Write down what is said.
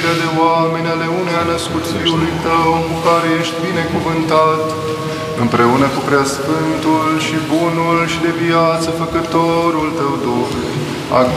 fără de oameni ale unei a născut Fiului Tău, cu care ești binecuvântat, împreună cu Preasfântul și Bunul și de viață Făcătorul Tău Duh,